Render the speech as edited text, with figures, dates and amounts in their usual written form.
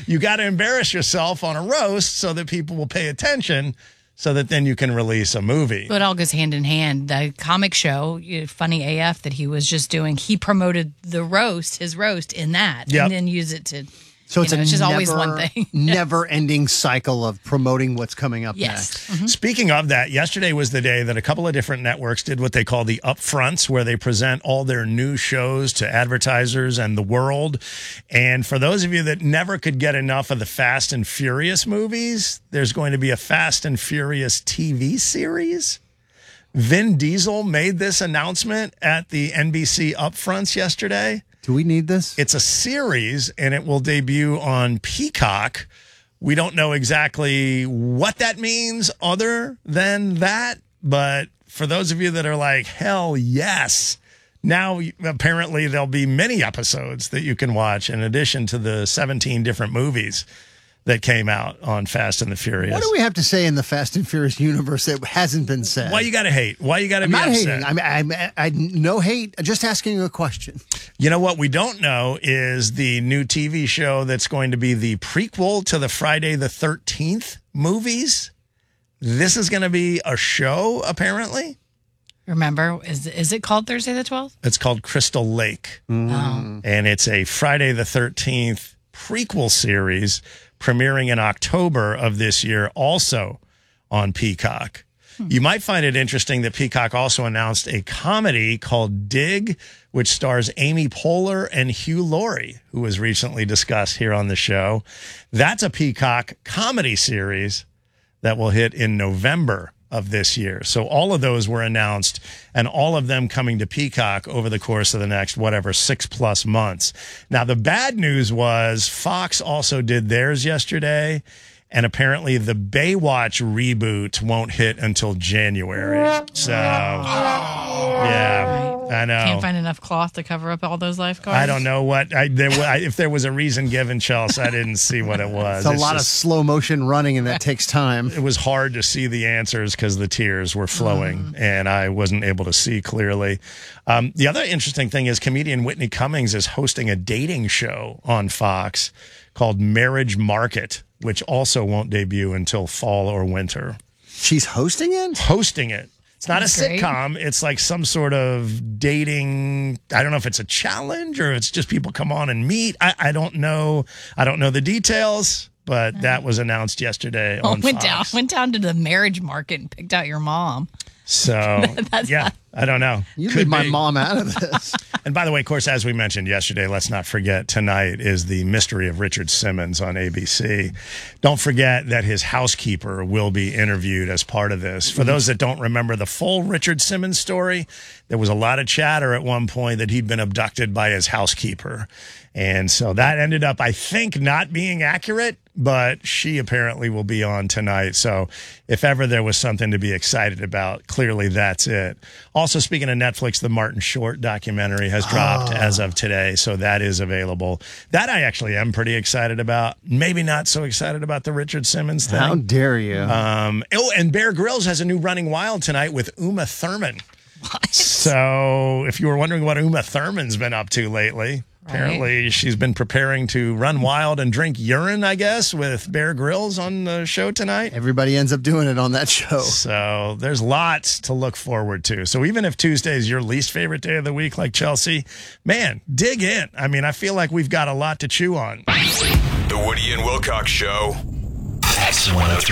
You got to embarrass yourself on a roast so that people will pay attention, so that then you can release a movie. But it all goes hand in hand. The comic show, Funny AF, that he was just doing, he promoted his roast in that, and then use it to... So it's just always one thing. never-ending cycle of promoting what's coming up next. Mm-hmm. Speaking of that, yesterday was the day that a couple of different networks did what they call the upfronts, where they present all their new shows to advertisers and the world. And for those of you that never could get enough of the Fast and Furious movies, there's going to be a Fast and Furious TV series. Vin Diesel made this announcement at the NBC upfronts yesterday. Do we need this? It's a series, and it will debut on Peacock. We don't know exactly what that means other than that, but for those of you that are like, hell yes, now apparently there'll be many episodes that you can watch in addition to the 17 different movies that came out on Fast and the Furious. What do we have to say in the Fast and Furious universe that hasn't been said? Why you got to hate? Why you got to be upset? I'm not hating. I'm no hate. Just asking a question. You know what we don't know is the new TV show that's going to be the prequel to the Friday the 13th movies. This is going to be a show, apparently. Remember, is it called Thursday the 12th? It's called Crystal Lake. And it's a Friday the 13th prequel series premiering in October of this year, also on Peacock. You might find it interesting that Peacock also announced a comedy called Dig, which stars Amy Poehler and Hugh Laurie, who was recently discussed here on the show. That's a Peacock comedy series that will hit in November of this year. So all of those were announced, and all of them coming to Peacock over the course of the next, 6+ months. Now, the bad news was Fox also did theirs yesterday, and apparently the Baywatch reboot won't hit until January. So, yeah, I know. Can't find enough cloth to cover up all those lifeguards. I don't know what if there was a reason given, Chelsea. I didn't see what it was. It's a lot of slow motion running, and that takes time. It was hard to see the answers because the tears were flowing, and I wasn't able to see clearly. The other interesting thing is comedian Whitney Cummings is hosting a dating show on Fox called Marriage Market, which also won't debut until fall or winter. She's hosting it? Hosting it. It's not That's a sitcom. Great. It's like some sort of dating. I don't know if it's a challenge or it's just people come on and meet. I don't know. I don't know the details, but that was announced yesterday on Fox. Went down to the Marriage Market and picked out your mom. So, yeah, I don't know. You leave my mom out of this. And by the way, of course, as we mentioned yesterday, let's not forget tonight is the Mystery of Richard Simmons on ABC. Don't forget that his housekeeper will be interviewed as part of this. For those that don't remember the full Richard Simmons story, there was a lot of chatter at one point that he'd been abducted by his housekeeper. And so that ended up, I think, not being accurate, but she apparently will be on tonight. So if ever there was something to be excited about, clearly that's it. Also, speaking of Netflix, the Martin Short documentary has dropped as of today. So that is available. That I actually am pretty excited about. Maybe not so excited about the Richard Simmons thing. How dare you? And Bear Grylls has a new Running Wild tonight with Uma Thurman. What? So if you were wondering what Uma Thurman's been up to lately, apparently she's been preparing to run wild and drink urine, I guess, with Bear Grylls on the show tonight. Everybody ends up doing it on that show. So there's lots to look forward to. So even if Tuesday is your least favorite day of the week, like Chelsea, man, dig in. I mean, I feel like we've got a lot to chew on. The Woody and Wilcox Show. X103.